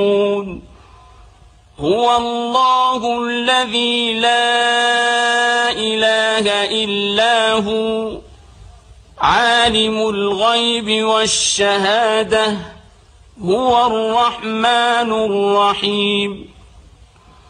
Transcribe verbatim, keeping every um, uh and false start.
هو الله الذي لا إله إلا هو عالم الغيب والشهادة هو الرحمن الرحيم.